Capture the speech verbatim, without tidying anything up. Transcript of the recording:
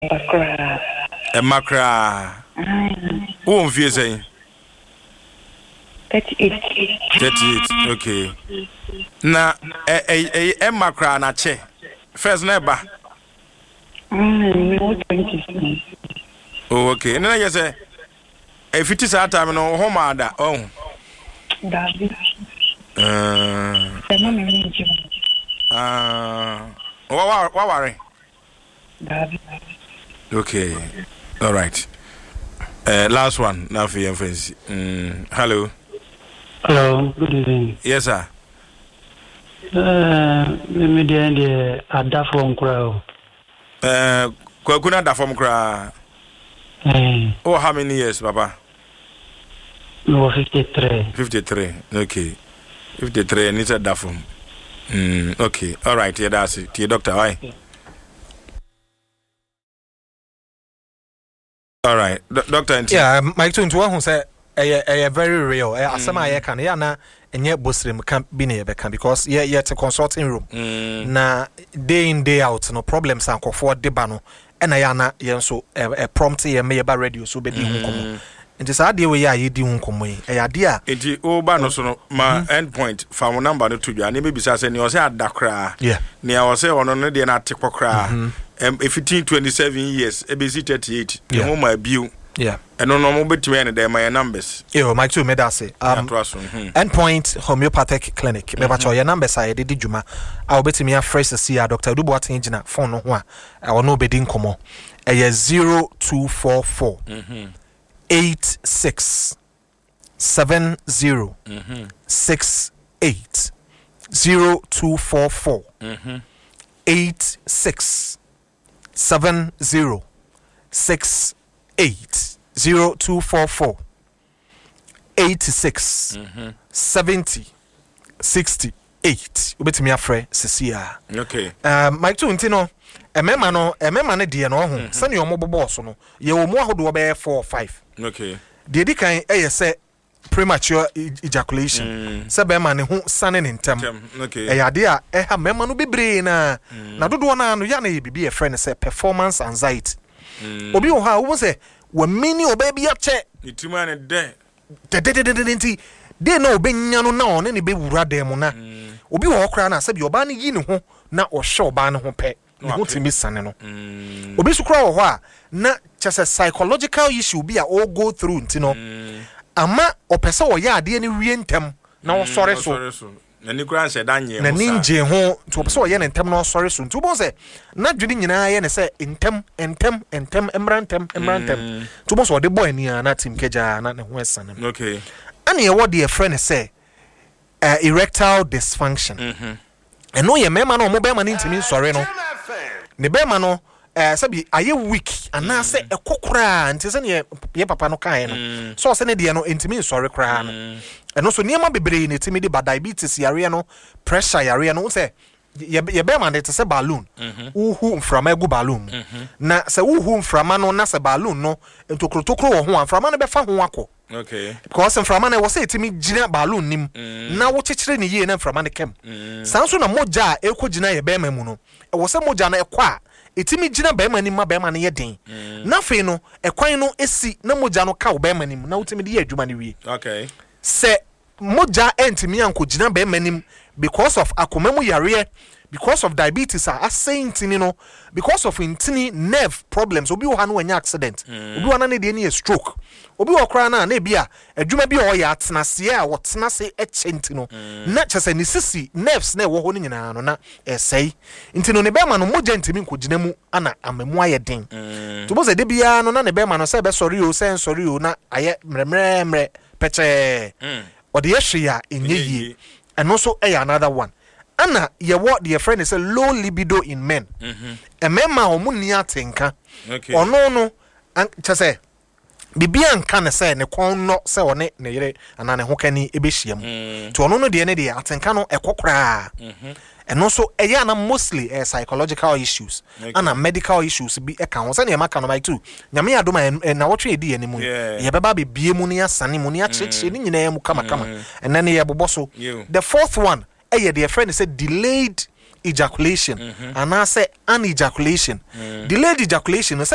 Bakra. A macra. Who feels saying? thirty-eight. thirty-eight, okay. Na a a a macra na che. First neighbor. Mm, twenty. Oh, okay. No, yes, eh. If it is our time, no home ada. Oh. David. Uh. Uh. What what worry? David. Okay. All right. Uh, last one. Now for your friends. Mm. Hello. Hello. Good evening. Yes, sir. Uh, me the the ada from crowd. Uh, Kwakuna da from Kra. Eh. Oh, how many years, Papa? No, fifty-three. fifty-three. Okay. fifty-three, and it's a da from. Mm, okay. All right. Yeah, that's it. Dear doctor, why? Yeah. All right. D- doctor, yeah, Mike twenty one who said, a very real. I asked my can, yeah, na, and yet Busrim can't be near Beckham because, yeah, yet a consulting room. Mm. Na day in, day out, no problems, Uncle for Debano. And I ana yen so a prompt ye may ba radio so be di hunkomo nti sa de we ya ye di hunkomo yi e ya de a nti o ba no so no ma endpoint fa mo number no to dwa ne be bisa se ne o se adakra yeah ne o se ono no de na tekokra em fifteen twenty-seven years e be thirty-eight e mo ma biu yeah eno no mo betime ne de my numbers yo my two me da say um endpoint homeopathic clinic me ba cho your numbers I dey djuma a obetimi a fresh see a Doctor Dubo atin gina phone no ho a ono be di nkomo e ye zero two four four eight six seven zero six eight zero two four four eight six seven zero six eight zero two four four eighty six seventy sixty eight. Ubeti mi afre Cecilia. Okay. Um, Mike two ntino. Emema no, emema ne die no ho. Sani omo bobo so no. Ye omo ahodo be four or five. Okay. Die di kan e ye se premature ejaculation. Mm. Se be ma ne ho sane ne ntem. Okay. E yade a e ha mema no bebre na. Mm. Na dodo na no ya na ye bibi e friend say performance anxiety. Mm. Obi wo ha wo se wa mini obabi ya che itima ne de de de de de nti de na obenya no na one ne be wura dem na obi wo kra na se bi oba ne yi ne ho na o hye oba ne ho pe ne ho timi sane no obi su kra wo ho a na chese psychological issue bi a all go through nti no ama opese wo ya ade ne wie ntem na wo sore so na ni kura nse danye na ninje ho to opese wo ye ne ntem na wo sore so nti bo se na dwedi nyina ye ne se ntem ntem ntem emrantem emrantem to bo so de boy ni na tim keja na ne ho esane okay ani e wo de friend say uh, erectile dysfunction mhm and no ye mema no mo be ma ni ntimi sore no ne be ma no eh sabi aye weak ana se ekokora nti se ne ye papa no kan no so se ne de no ntimi sore kra no eno so niema bebre ne timi de ba diabetes yare no pressure yare no se ye ye be ma ne te se balloon uhu mframa egu balloon na se uhu mframa no na se balloon no entokrotokro wo ho mframa no be fa ho akọ okay because mframa na wo se timi gina balloon nim na wo chechire ne ye na mframa ne kem sanso na moja eko gina ye be ma mu no e wo se moja na ekọ a etimi gina be ma nim ma be ma ne ye den na fe no ekwan no esi na moja no ka wo be ma nim na wotimi de ye adwuma ne wie okay se moja entimi anko gina be ma nim because of akomemu yare because of diabetes are asaying no because of intini nerve problems obi wo ha no anya accident obi wo na ne de ne stroke obi wo kra na na bia adwuma bi o ya atenase a wo tenase echenti no na chese ni sisi nerves na wo ho ni nyina no na esai intino ne be ma no moja ntimi nkogina mu ana amemu aye den to bo se de bia no na ne be ma no se be sorry o se sorry o na aye mremre mre peche o de yehia enye yie and also eh another one ana ye what the friend is a low libido in men mhm e mema omu ni atenka okay ono no chese bibia nka ne se ne kon no se one ne yere ana ne ho kani ebehyiam to ono no de ne de atenka no ekokora mhm and also e ya na mostly uh, psychological issues okay. And medical issues be e kan ho se ne maka no mai too nyame adoma na wotwe edi animu ye beba be bie mu ne asane mu ne acheche ni nyina mu kama kama and then ye boboso the fourth one eh the friend said delayed ejaculation mm-hmm. And I say an ejaculation mm. Delayed ejaculation